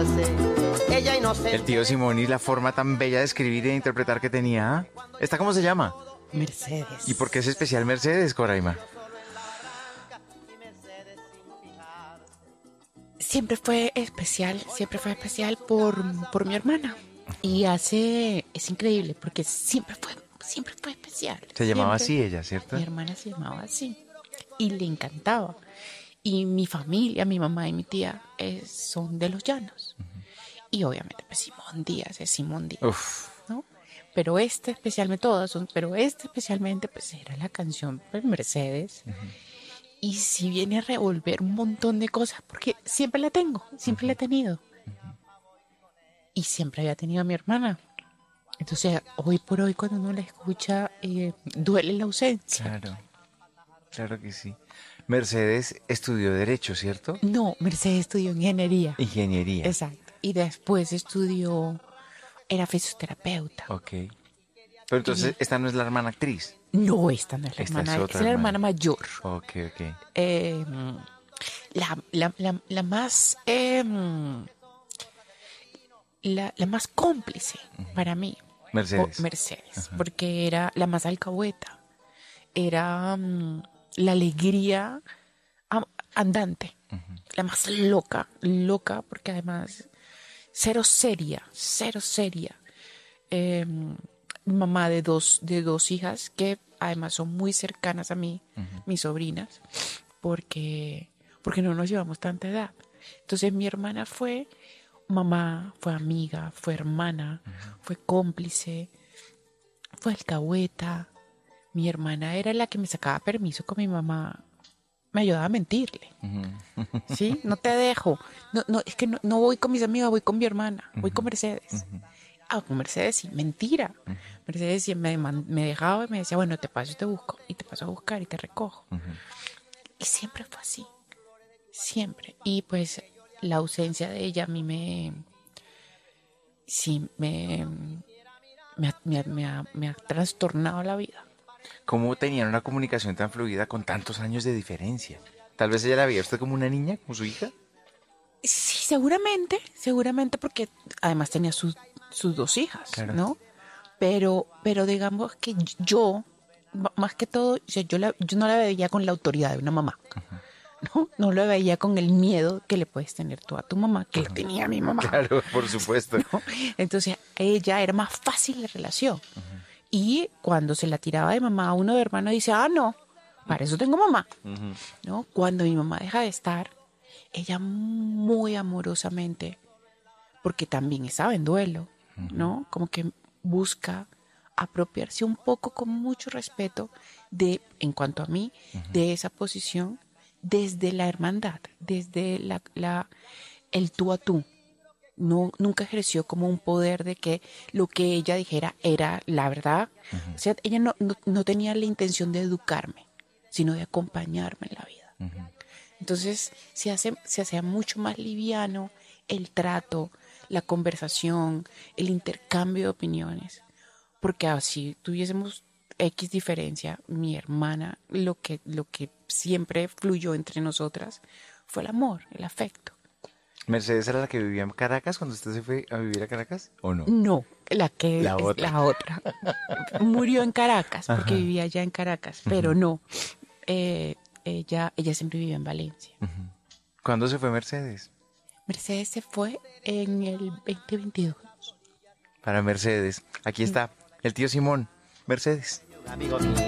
hace. Ella inocente. El tío Simón y la forma tan bella de escribir e interpretar que tenía. ¿Esta cómo se llama? Mercedes. ¿Y por qué es especial Mercedes, Coraima? Siempre fue especial por mi hermana. Y es increíble, porque siempre fue especial. Se llamaba Siempre. así ella, ¿cierto? Mi hermana se llamaba así. Y le encantaba. Y mi familia, mi mamá y mi tía son de los llanos. Y obviamente, pues Simón Díaz es Simón Díaz. Uf. ¿No? Pero especialmente, todas son, pero especialmente, pues era la canción pues, Mercedes. Y si viene a revolver un montón de cosas, porque siempre la tengo, siempre la he tenido. Y siempre había tenido a mi hermana. Entonces, hoy por hoy, cuando uno la escucha, duele la ausencia. Claro que sí. Mercedes estudió Derecho, ¿cierto? No, Mercedes estudió ingeniería. Ingeniería. Exacto. Y después era fisioterapeuta. Ok. Pero entonces, esta no es la hermana actriz. No, esta no es la Esta hermana, es otra es la hermana. hermana mayor. Ok. La más la más cómplice para mí. Mercedes. Mercedes, porque era la más alcahueta. Era la alegría andante. La más loca, porque además cero seria. Mamá de dos hijas que además son muy cercanas a mí, mis sobrinas, porque no nos llevamos tanta edad. Entonces mi hermana fue mamá, fue amiga, fue hermana, fue cómplice, fue alcahueta. Mi hermana era la que me sacaba permiso con mi mamá, me ayudaba a mentirle. ¿Sí? No te dejo. No, es que no voy con mis amigas, voy con mi hermana, voy con Mercedes. Con Mercedes sí, mentira. Mercedes sí me dejaba y me decía, bueno, te paso y te busco. Y te paso a buscar y te recojo. Y siempre fue así. Siempre. Y pues la ausencia de ella a mí me ha trastornado la vida. ¿Cómo tenían una comunicación tan fluida con tantos años de diferencia? Tal vez ella la veía a usted como una niña, como su hija. Sí, seguramente porque además tenía sus dos hijas, Claro. ¿no? Pero digamos que yo, más que todo, o sea, yo no la veía con la autoridad de una mamá. No lo veía con el miedo que le puedes tener tú a tu mamá, que le tenía a mi mamá. Claro, por supuesto. ¿No? Entonces, ella era más fácil la relación. Y cuando se la tiraba de mamá a uno de hermano, dice, no, para eso tengo mamá. ¿No? Cuando mi mamá deja de estar, ella muy amorosamente, porque también estaba en duelo, ¿no? Como que busca apropiarse un poco con mucho respeto en cuanto a mí, de esa posición desde la hermandad, desde el tú a tú. No, nunca ejerció como un poder de que lo que ella dijera era la verdad. O sea, ella no tenía la intención de educarme, sino de acompañarme en la vida. Entonces se hacía mucho más liviano el trato, la conversación, el intercambio de opiniones. Porque así tuviésemos X diferencia, mi hermana, lo que siempre fluyó entre nosotras fue el amor, el afecto. ¿Mercedes era la que vivía en Caracas cuando usted se fue a vivir a Caracas o no? No, la otra. otra. Murió en Caracas porque vivía allá en Caracas, pero no. Ella siempre vivió en Valencia. ¿Cuándo se fue Mercedes? Mercedes se fue en el 2022. Para Mercedes. Aquí está el tío Simón. Mercedes. Amigo mío.